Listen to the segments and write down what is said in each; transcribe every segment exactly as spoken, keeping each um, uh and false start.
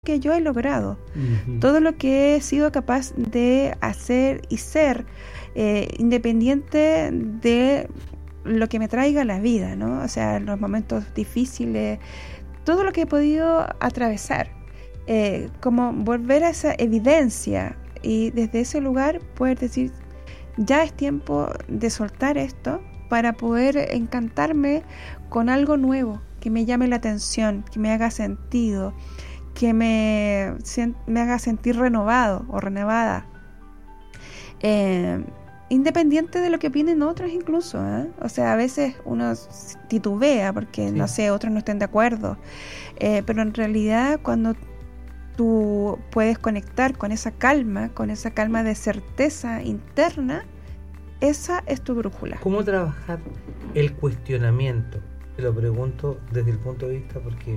que yo he logrado, Uh-huh. todo lo que he sido capaz de hacer y ser, eh, independiente de lo que me traiga la vida, ¿no? O sea, los momentos difíciles, todo lo que he podido atravesar, eh, como volver a esa evidencia y desde ese lugar poder decir, ya es tiempo de soltar esto para poder encantarme con algo nuevo, que me llame la atención, que me haga sentido, que me, me haga sentir renovado o renovada, eh, independiente de lo que opinen otros incluso, ¿eh? O sea, a veces uno titubea porque, sí. no sé, otros no estén de acuerdo, eh, pero en realidad cuando tú puedes conectar con esa calma, con esa calma de certeza interna, esa es tu brújula. ¿Cómo trabajar el cuestionamiento? Te lo pregunto desde el punto de vista porque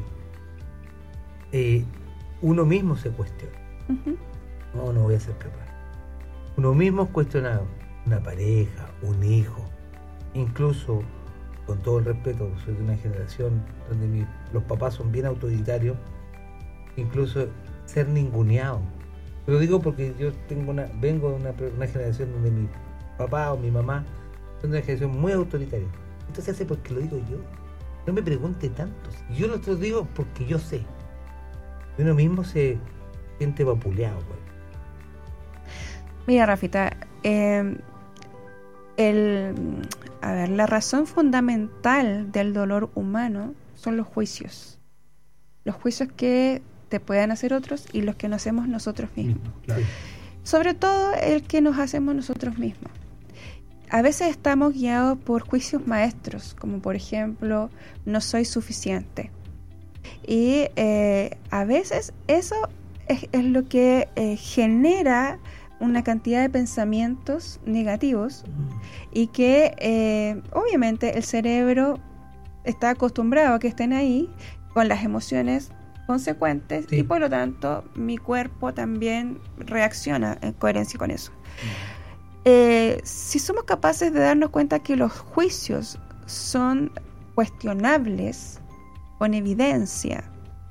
eh, uno mismo se cuestiona. Uh-huh. No, no voy a ser capaz. Uno mismo es cuestionado. Una pareja, un hijo, incluso, con todo el respeto, soy de una generación donde mi, los papás son bien autoritarios, incluso ser ninguneado. Lo digo porque yo tengo una, vengo de una, una generación donde mi papá o mi mamá son de una generación muy autoritaria. Entonces hace porque lo digo yo. No me pregunte tanto. Yo lo otro digo porque yo sé. Y uno mismo se siente vapuleado. Pues. Mira, Rafita, eh, el, a ver, la razón fundamental del dolor humano son los juicios. Los juicios que te puedan hacer otros y los que nos hacemos nosotros mismos. Claro. Sobre todo el que nos hacemos nosotros mismos. A veces estamos guiados por juicios maestros, como por ejemplo, no soy suficiente. Y eh, a veces eso es, es lo que eh, genera una cantidad de pensamientos negativos y que eh, obviamente el cerebro está acostumbrado a que estén ahí con las emociones consecuentes, sí. Y por lo tanto mi cuerpo también reacciona en coherencia con eso. Mm. Eh, si somos capaces de darnos cuenta que los juicios son cuestionables con evidencia,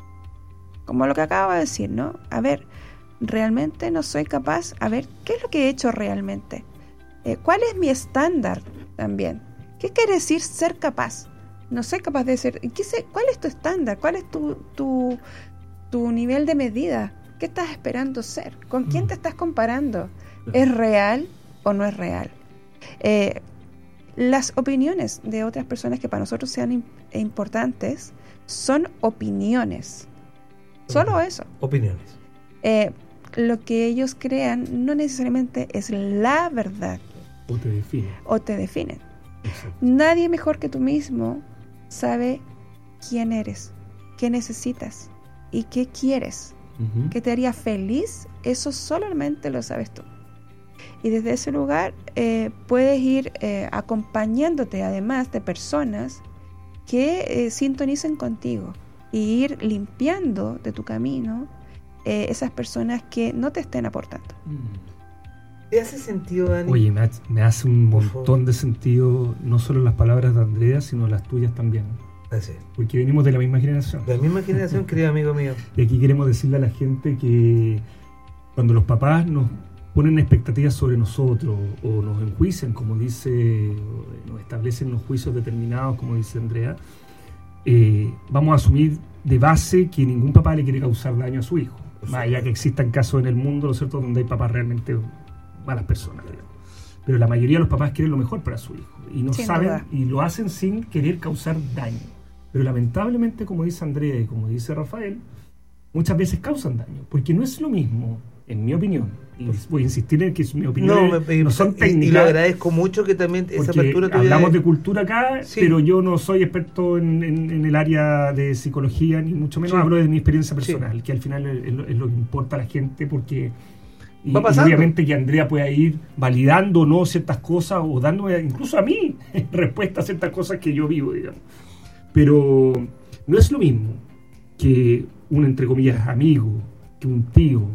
como lo que acabo de decir, ¿no? A ver, realmente no soy capaz, a ver, ¿qué es lo que he hecho realmente? Eh, ¿Cuál es mi estándar también? ¿Qué quiere decir ser capaz? No soy capaz de ser, ¿qué sé, ¿cuál es tu estándar? ¿Cuál es tu, tu, tu nivel de medida? ¿Qué estás esperando ser? ¿Con quién te estás comparando? ¿Es real o no es real? Eh, las opiniones de otras personas que para nosotros sean imp- importantes son opiniones. Solo eso. Opiniones. Eh, lo que ellos crean no necesariamente es la verdad. O te define. O te definen. Exacto. Nadie mejor que tú mismo sabe quién eres, qué necesitas y qué quieres. Uh-huh. ¿Qué te haría feliz? Eso solamente lo sabes tú. Y desde ese lugar eh, puedes ir eh, acompañándote además de personas que eh, sintonicen contigo y ir limpiando de tu camino eh, esas personas que no te estén aportando. ¿Te hace sentido, Dani? Oye, me, ha, me hace un montón de sentido, no solo las palabras de Andrea, sino las tuyas también. Así. Porque venimos de la misma generación. De la misma generación, querido amigo mío. Y aquí queremos decirle a la gente que cuando los papás nos ponen expectativas sobre nosotros o nos enjuician, como dice, nos establecen los juicios determinados, como dice Andrea, eh, vamos a asumir de base que ningún papá le quiere causar daño a su hijo. Más allá que existan casos en el mundo, ¿no es cierto?, donde hay papás realmente malas personas, digamos. Pero la mayoría de los papás quieren lo mejor para su hijo y no sin saben duda. Y lo hacen sin querer causar daño. Pero lamentablemente, como dice Andrea y como dice Rafael, muchas veces causan daño, porque no es lo mismo, en mi opinión, y voy a insistir en que mi opinión no, no son técnicas. Y lo agradezco mucho que también esa apertura tuviera. Hablamos de cultura acá, sí. Pero yo no soy experto en, en, en el área de psicología, ni mucho menos, sí. Hablo de mi experiencia personal, sí. Que al final es lo, es lo que importa a la gente, porque y, y obviamente que Andrea pueda ir validando o no ciertas cosas, o dándome incluso a mí respuesta a ciertas cosas que yo vivo, digamos. Pero no es lo mismo que un, entre comillas, amigo, que un tío,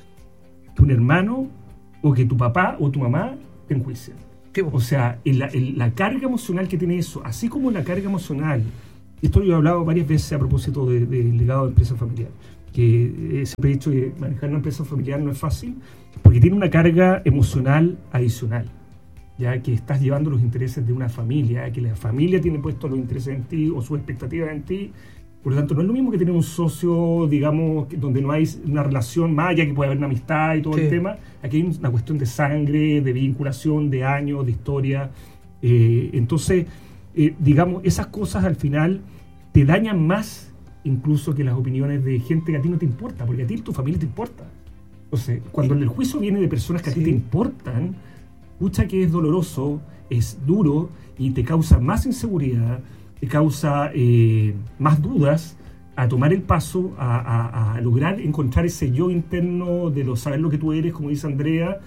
que un hermano, o que tu papá o tu mamá te enjuician. O sea, el, el, la carga emocional que tiene eso, así como la carga emocional, esto lo he hablado varias veces a propósito del de legado de empresa familiar, que eh, siempre he dicho que manejar una empresa familiar no es fácil, porque tiene una carga emocional adicional, ya que estás llevando los intereses de una familia, que la familia tiene puestos los intereses en ti o sus expectativas en ti. Por lo tanto, no es lo mismo que tener un socio, digamos, donde no hay una relación más allá, que puede haber una amistad y todo sí. el tema. Aquí hay una cuestión de sangre, de vinculación, de años, de historia. Eh, entonces, eh, digamos, esas cosas al final te dañan más incluso que las opiniones de gente que a ti no te importa, porque a ti tu familia te importa. Entonces, cuando el juicio viene de personas que a sí. ti te importan, escucha que es doloroso, es duro y te causa más inseguridad, te causa eh, más dudas a tomar el paso, a, a, a lograr encontrar ese yo interno de lo, saber lo que tú eres, como dice Andrea,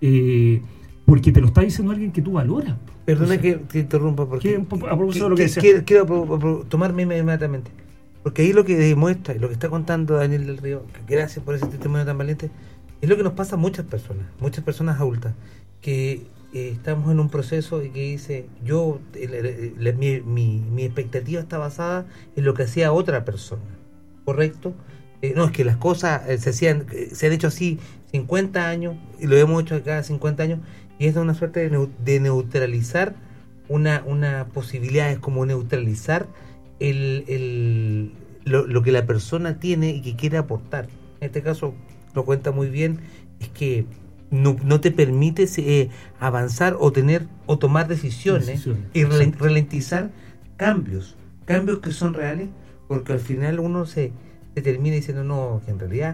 eh, porque te lo está diciendo alguien que tú valoras. Perdona o sea, que te interrumpa, porque a propósito de lo que decía. Quiero, quiero pro, pro, tomarme inmediatamente, porque ahí lo que demuestra y lo que está contando Daniel del Río, que gracias por ese testimonio tan valiente, es lo que nos pasa a muchas personas, muchas personas adultas, que Eh, estamos en un proceso y que dice yo el, el, el, mi, mi, mi expectativa está basada en lo que hacía otra persona, ¿correcto? Eh, no, es que las cosas eh, se hacían eh, se han hecho así cincuenta años y lo hemos hecho acá cincuenta años, y es una suerte de, neu- de neutralizar una, una posibilidad, es como neutralizar el, el, lo, lo que la persona tiene y que quiere aportar. En este caso lo cuenta muy bien, es que No, no te permite eh, avanzar o tener o tomar decisiones, decisiones. y rel- ralentizar cambios, cambios que son reales, porque al final uno se, se termina diciendo no, que en realidad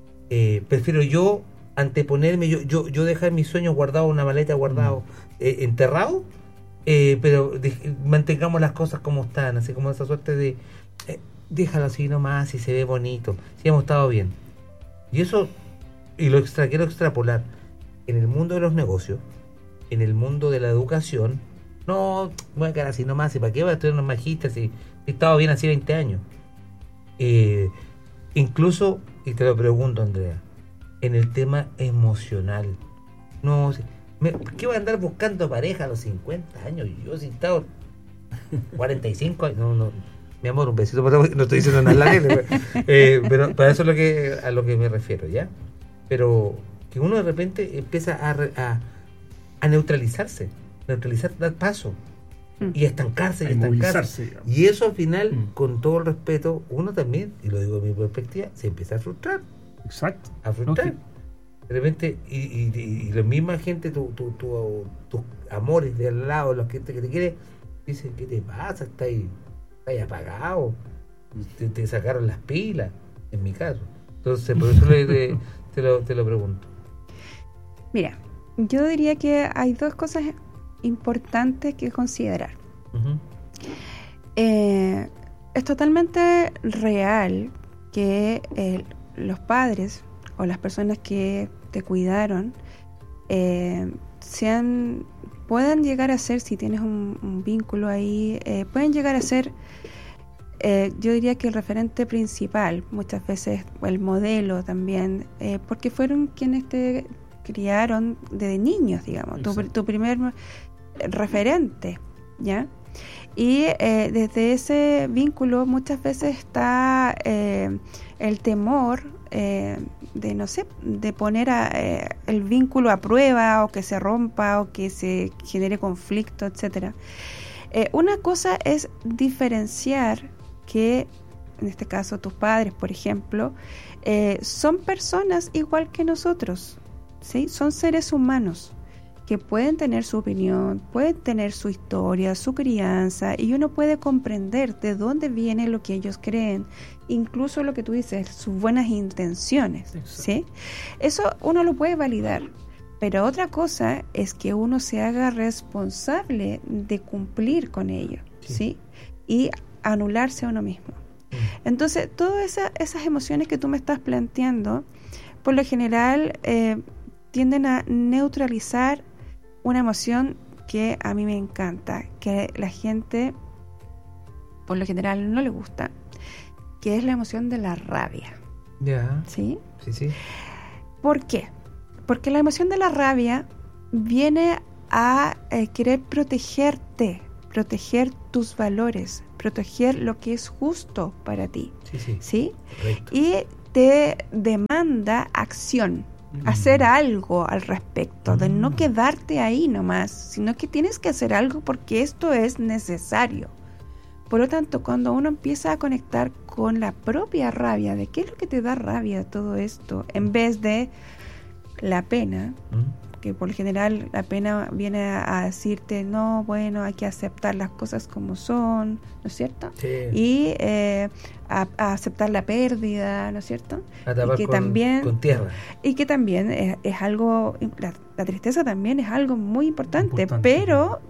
eh, prefiero yo anteponerme, yo yo yo dejar mis sueños guardados, una maleta guardado, mm. eh, enterrado, eh, pero de, mantengamos las cosas como están, así como esa suerte de eh, déjalo así nomás, si se ve bonito, si hemos estado bien. Y eso, y lo extra quiero extrapolar en el mundo de los negocios, en el mundo de la educación. No, voy a quedar así nomás, ¿y para qué voy a estudiar un magíster si he estado bien así veinte años? Eh, incluso, y te lo pregunto, Andrea, en el tema emocional, no, me, ¿qué voy a andar buscando pareja a los cincuenta años? Yo si he estado cuarenta y cinco años, no, no, mi amor, un besito, no estoy diciendo nada, pero, eh, pero para eso es lo que, a lo que me refiero, ¿ya? Pero que uno de repente empieza a, a, a neutralizarse, neutralizar, dar paso, mm. y estancarse, y estancarse. Y eso al final, mm. con todo el respeto, uno también, y lo digo de mi perspectiva, se empieza a frustrar. Exacto. A frustrar. Okay. De repente, y, y, y la misma gente, tus tu, tu, tu amores de al lado, los que te, que te quieren, dicen, ¿qué te pasa? Estás ahí, estás ahí apagado, te, te sacaron las pilas, en mi caso. Entonces, por eso le, te, te, lo, te lo pregunto. Mira, yo diría que hay dos cosas importantes que considerar. Uh-huh. Eh, es totalmente real que eh, los padres o las personas que te cuidaron eh, sean, puedan llegar a ser, si tienes un, un vínculo ahí, eh, pueden llegar a ser, eh, yo diría que el referente principal, muchas veces el modelo también, eh, porque fueron quienes te criaron desde niños, digamos, tu, tu primer referente, ¿ya? Y eh, desde ese vínculo muchas veces está eh, el temor eh, de, no sé, de poner a, eh, el vínculo a prueba, o que se rompa, o que se genere conflicto, etcétera. Eh, una cosa es diferenciar que, en este caso tus padres, por ejemplo, eh, son personas igual que nosotros, ¿sí? Son seres humanos que pueden tener su opinión, pueden tener su historia, su crianza, y uno puede comprender de dónde viene lo que ellos creen, incluso lo que tú dices, sus buenas intenciones, ¿sí? Eso uno lo puede validar, pero otra cosa es que uno se haga responsable de cumplir con ello, ¿sí? ¿Sí? Y anularse a uno mismo. Entonces, todas esa, esas emociones que tú me estás planteando, por lo general, eh, tienden a neutralizar una emoción que a mí me encanta, que la gente por lo general no le gusta, que es la emoción de la rabia. Ya. Yeah. ¿Sí? Sí, sí. ¿Por qué? Porque la emoción de la rabia viene a eh, querer protegerte, proteger tus valores, proteger lo que es justo para ti. Sí, sí. ¿Sí? Correcto. Y te demanda acción, mm. hacer algo al respecto, mm. de no quedarte ahí nomás, sino que tienes que hacer algo porque esto es necesario. Por lo tanto, cuando uno empieza a conectar con la propia rabia, de qué es lo que te da rabia todo esto, en vez de la pena, mm. que por lo general la pena viene a, a decirte, no, bueno, hay que aceptar las cosas como son, ¿no es cierto? Sí. Y eh, a, a aceptar la pérdida, ¿no es cierto? A tapar y que con, también, con tierra. Y que también es, es algo, la, la tristeza también es algo muy importante, importante. pero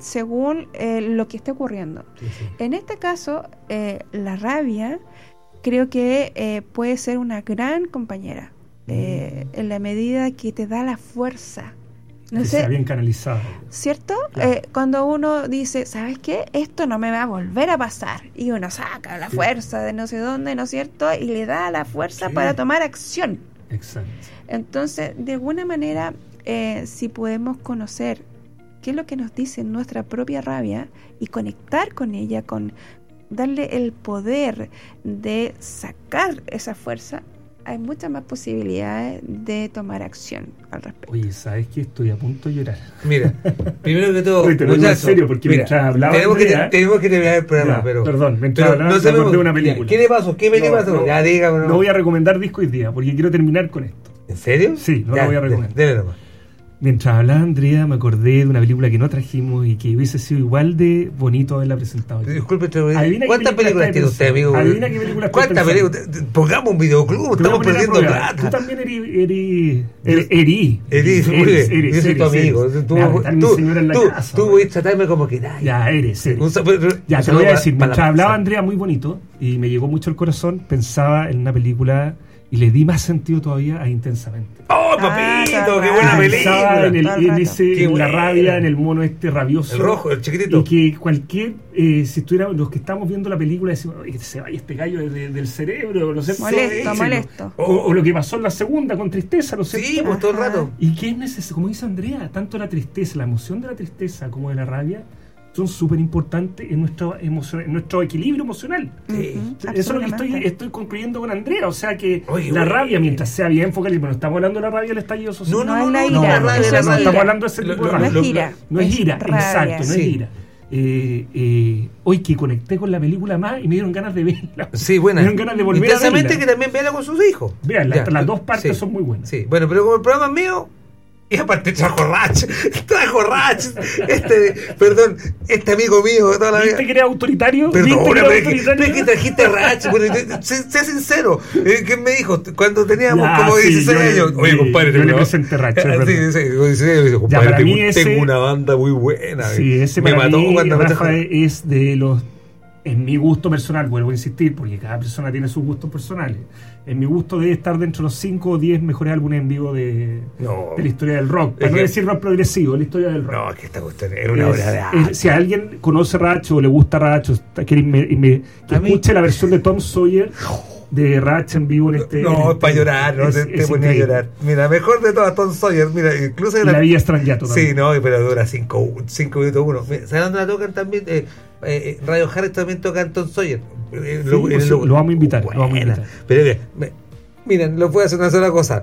según eh, lo que esté ocurriendo. Sí, sí. En este caso, eh, la rabia creo que eh, puede ser una gran compañera. Eh, en la medida que te da la fuerza, no que sé, sea bien canalizado, ¿cierto? Claro. Eh, cuando uno dice, ¿sabes qué? Esto no me va a volver a pasar, y uno saca la Sí. fuerza de no sé dónde, ¿no es cierto? Y le da la fuerza Sí. para tomar acción. exacto. Entonces, de alguna manera, eh, si podemos conocer qué es lo que nos dice nuestra propia rabia y conectar con ella, con darle el poder de sacar esa fuerza, hay muchas más posibilidades de tomar acción al respecto. Oye, ¿sabes qué? Estoy a punto de llorar. Mira, primero que todo, Oye, te lo digo en muchacho, serio, porque mira, mientras hablaba tenemos, Andrea, que, tenemos que terminar el programa, Ya, pero... perdón, mientras pero hablaba, no me sabemos acordé de una película. ¿Qué le pasó? ¿Qué me le No, pasó? no, ya, dígame. No voy a recomendar disco hoy día, porque quiero terminar con esto. ¿En serio? Sí, no ya, lo voy a recomendar. Dele nomás. Mientras hablaba Andrea, me acordé de una película que no trajimos y que hubiese sido igual de bonito haberla presentado aquí. Disculpe, Adivina qué ¿cuántas película películas está tiene usted, amigo? Adivina qué película está ¿Cuántas pensando? películas? Pongamos un videoclub, Te voy a estamos poner a perdiendo prueba. Tú plata. también eres... eres, eres eri. Eres, muy bien. Yo soy tu amigo. Tú, Me va a retar mi tú, señora en la tú, casa, tú güey. voy a tratarme como queráis. Ya, eres, eres. Un sa- pero- Ya, un te voy a saludo decir, pa- para mientras la hablaba masa. Andrea muy bonito y me llegó mucho el corazón, pensaba en una película y le di más sentido todavía a Intensamente. ¡Oh, Ah, papito! todo ¡Qué el buena rato. Pensaba película! en, el, Todo el en, rato. ese, Qué en la buena. rabia, en el mono este rabioso. El rojo, el chiquitito. Y que cualquier, eh, si estuviera, los que estamos viendo la película decimos, "Oye, que se vaya este gallo de- de- del cerebro, no sé, Molesto, échelo". molesto. O, o lo que pasó en la segunda con tristeza, no sé. Sí, pues todo el Ajá. rato. Y que es necesario, como dice Andrea, tanto la tristeza, la emoción de la tristeza como de la rabia son súper importantes en nuestro, emoción, en nuestro equilibrio emocional. Sí. Ujú, Eso es lo que estoy, absolutamente. estoy concluyendo con Andrea. O sea que Oye, la oye. rabia, mientras sea bien focalizada, no estamos hablando de la rabia del estallido social. No, no, No no, es no, la ira, no, la rabia, eso la es no rabia. estamos ira. hablando de ese Lo- tipo de lo- No rabia. es lo- ira. No es ira, rabia. exacto, no Sí. es ira. Eh, eh, hoy que conecté con la película más y me dieron ganas de verla. Sí, buena. Me dieron ganas de volver a Intensamente verla. que también véala con sus hijos. Vean, Ya. las, las dos partes Sí. son muy buenas. Sí, bueno, pero como el programa es mío, y aparte trajo Rach, trajo Rach, este, perdón, este amigo mío de toda la vida. ¿Viste que era autoritario? ¿Viste que Perdóname, era pero que, autoritario? pero que trajiste Rach. Bueno, yo- sé, sé sincero, eh, ¿qué me dijo? Cuando teníamos Ya, como sí, dieciséis yo le- años. Oye, sí, compadre, yo le tengo- presenté Rach, es Sí, verdad. sí, con dieciséis años, me dice, compadre, para mí tengo, ese- tengo una banda muy buena. Sí, ese me para mató mí, cuando me Rafa, trajo. es de los... En mi gusto personal, vuelvo a insistir, porque cada persona tiene sus gustos personales. En mi gusto debe estar dentro de los cinco o diez mejores álbumes en vivo de, No. de la historia del rock. Para Es no que- decir rock progresivo, la historia del rock. No, es que esta cuestión era una Es- obra de arte. es- si alguien conoce Ratch o le gusta Ratch, o está- quiere inme- inme- que A mí- escuche la versión de Tom Sawyer de Ratch en vivo en este. en No, este- es para llorar, no es- te, te es ponía a increíble. llorar. Mira, mejor de todas, Tom Sawyer. Mira, incluso Y era- la Villa Estrangiato Sí, también. no, pero dura cinco, cinco minutos uno. Mira, ¿sabes dónde la tocan también? Eh, eh, Radio Harris también toca Tom Sawyer. Eh, Sí, pues, lo vamos a invitar, lo vamos a Buena. invitar. Pero mira, me- miren, lo puedo hacer una sola cosa.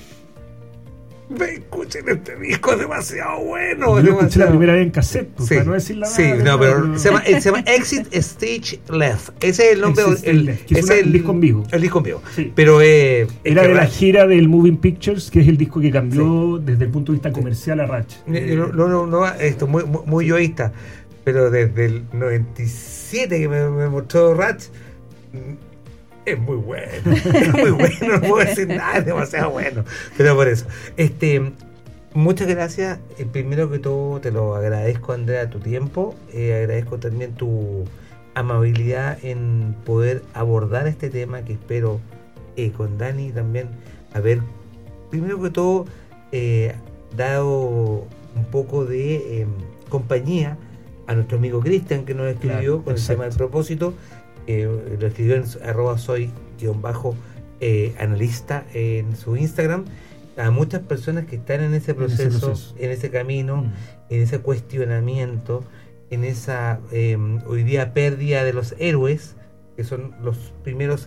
Ve, escuchen este disco, es demasiado bueno. Yo es lo escuché la demasiado- primera vez en cassette, pues, Sí, para no decir la sí, verdad, no, pero se llama, se llama Exit Stage Left. Ese es el nombre. Exit el, Stage Left, que es ese una- el, el disco en vivo. El disco en vivo. Sí. Pero eh, Era es que de la Ratch- gira del Moving Pictures, que es el disco que cambió desde el punto de vista comercial a Ratch. Eh, No, no, no, no, esto muy, muy, muy yoísta, pero desde el noventa y siete que me, me mostró Ratch, mm, es muy bueno, es muy bueno, no puedo decir nada, es demasiado bueno. Pero por eso, este, muchas gracias. Eh, primero que todo, te lo agradezco, Andrea, tu tiempo. Eh, agradezco también tu amabilidad en poder abordar este tema que espero eh, con Dani también haber, primero que todo, eh, dado un poco de eh, compañía a nuestro amigo Cristian, que nos escribió Claro, con exacto. el tema del propósito. Eh, lo escribió en su- arroba soy guión bajo eh, analista en su Instagram. A muchas personas que están en ese En ese proceso, proceso. en ese camino, Mm. en ese cuestionamiento, en esa eh, hoy día pérdida de los héroes, que son los primeros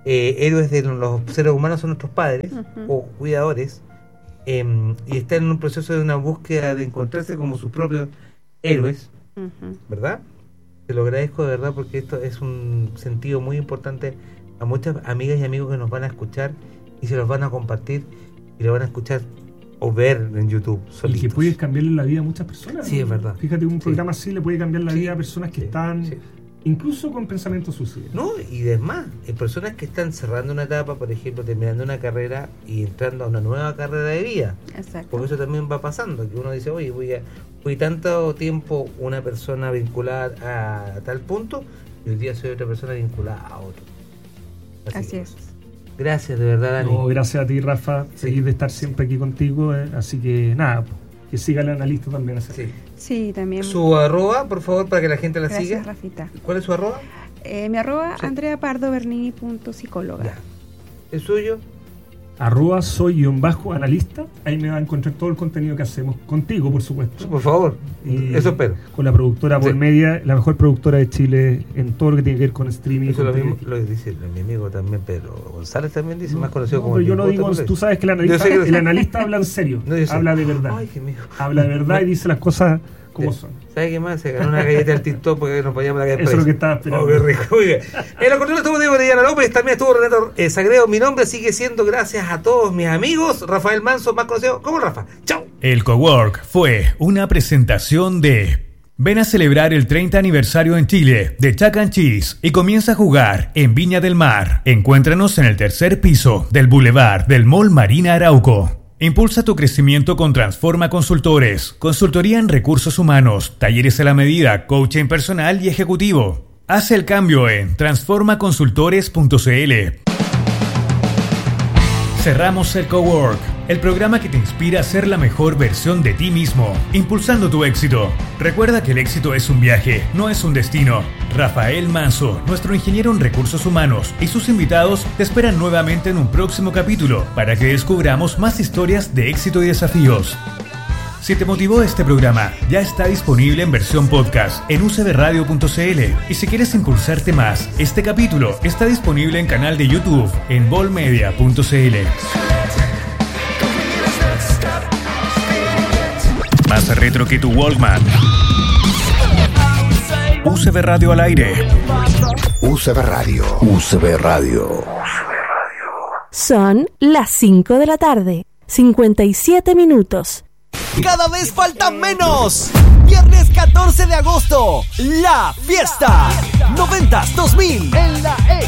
eh, héroes de los seres humanos son nuestros padres Ujú. o cuidadores, eh, y están en un proceso de una búsqueda de encontrarse como sus propios héroes, Ujú. ¿verdad? Te lo agradezco de verdad porque esto es un sentido muy importante a muchas amigas y amigos que nos van a escuchar y se los van a compartir y lo van a escuchar o ver en YouTube Y solitos. que puede cambiarle la vida a muchas personas. Sí, es verdad. Fíjate, un Sí. programa así le puede cambiar la Sí, vida a personas que sí, están, sí. incluso con pensamientos suicidas. No, y demás, hay personas que están cerrando una etapa, por ejemplo, terminando una carrera y entrando a una nueva carrera de vida. Exacto. Porque eso también va pasando, que uno dice, oye, voy a, fui tanto tiempo una persona vinculada a, a tal punto, y hoy día soy otra persona vinculada a otro. Así que, es. Gracias, de verdad, Dani. No, gracias a ti, Rafa, Sí. seguir de estar siempre aquí contigo. eh, Así que nada, que siga el analista también. así. Sí. Sí, también. Su arroba, por favor, para que la gente la Gracias, siga. Rafita. ¿Cuál es su arroba? Eh, mi arroba, Sí. Andrea Pardo Bernini punto psicóloga. Ya. ¿El suyo? Arroba soy guión bajo analista. Ahí me va a encontrar todo el contenido que hacemos contigo, por supuesto. Por favor. Y Eso espero. Con la productora Sí. Volmedia, la mejor productora de Chile en todo lo que tiene que ver con streaming. Eso lo con mismo tele- lo dice mi amigo también, Pedro González también dice, más conocido No, como pero el yo no Bigote, digo, ¿por qué? tú sabes que el Yo analista, sé que- el analista habla en serio, No, yo sé. habla de verdad. Ay, qué mijo. Habla de verdad y dice las cosas como Sí. son. ¿Sabe qué más? Se ganó una galleta del TikTok porque nos vayamos a la calle. Eso es lo que estaba esperando. Oh, qué rico. Muy bien. En la control estuvo Diego Orellana López, también estuvo Renato eh, Sagredo. Mi nombre sigue siendo, gracias a todos mis amigos, Rafael Manso, más conocido como Rafa. ¡Chao! El Cowork fue una presentación de... Ven a celebrar el treinta aniversario en Chile de Chuck and Cheese y comienza a jugar en Viña del Mar. Encuéntranos en el tercer piso del Boulevard del Mall Marina Arauco. Impulsa tu crecimiento con Transforma Consultores, consultoría en recursos humanos, talleres a la medida, coaching personal y ejecutivo. Haz el cambio en transforma consultores punto c l. Cerramos el Cowork, el programa que te inspira a ser la mejor versión de ti mismo, impulsando tu éxito. Recuerda que el éxito es un viaje, no es un destino. Rafael Manso, nuestro ingeniero en recursos humanos, y sus invitados te esperan nuevamente en un próximo capítulo para que descubramos más historias de éxito y desafíos. Si te motivó este programa, ya está disponible en versión podcast en u c b radio punto c l. Y si quieres impulsarte más, este capítulo está disponible en canal de YouTube en volmedia punto c l. Más retro que tu Walkman. U C B Radio al aire. U C B Radio. U C B Radio. Son las cinco de la tarde, cincuenta y siete minutos. Cada vez falta menos. Viernes catorce de agosto, la fiesta. Noventas dos mil en la E.